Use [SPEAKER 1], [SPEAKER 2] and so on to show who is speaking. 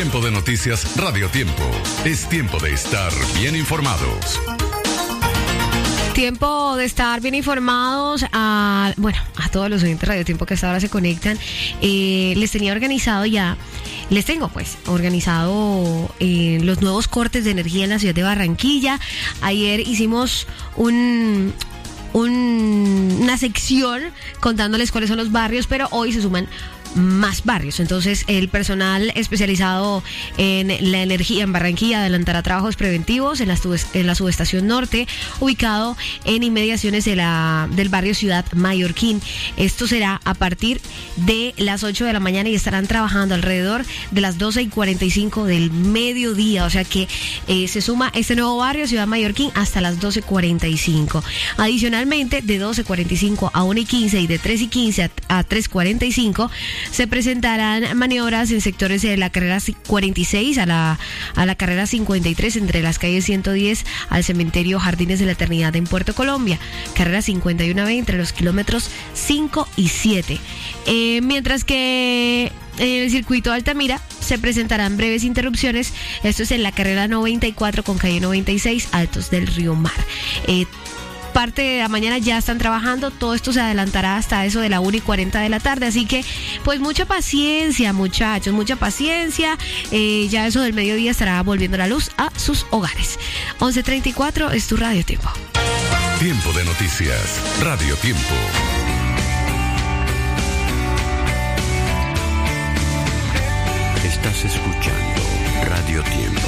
[SPEAKER 1] Tiempo de Noticias Radio Tiempo. Es tiempo de estar bien informados.
[SPEAKER 2] Tiempo de estar bien informados a todos los oyentes de Radio Tiempo que hasta ahora se conectan. Les tengo organizado los nuevos cortes de energía en la ciudad de Barranquilla. Ayer hicimos una sección contándoles cuáles son los barrios, pero hoy se suman más barrios. Entonces el personal especializado en la energía en Barranquilla adelantará trabajos preventivos en la subestación norte, ubicado en inmediaciones del barrio Ciudad Mallorquín. Esto será a partir de las 8 de la mañana y estarán trabajando alrededor de las 12:45 del mediodía, o sea que se suma este nuevo barrio Ciudad Mallorquín hasta las 12:45. Adicionalmente, de 12:45 a 1:15 y de 3:15 a 3:45 se presentarán maniobras en sectores de la carrera 46 a la carrera 53 entre las calles 110 al cementerio Jardines de la Eternidad en Puerto Colombia, carrera 51B entre los kilómetros 5 y 7. Mientras que en el circuito de Altamira se presentarán breves interrupciones. Esto es en la carrera 94 con calle 96, Altos del Río Mar. Parte de la mañana ya están trabajando, todo esto se adelantará hasta eso de la 1:40 de la tarde, así que pues mucha paciencia, muchachos, mucha paciencia. Ya eso del mediodía estará volviendo la luz a sus hogares. 11:34 es tu Radio Tiempo.
[SPEAKER 1] Tiempo de Noticias Radio Tiempo.
[SPEAKER 3] Estás escuchando Radio Tiempo.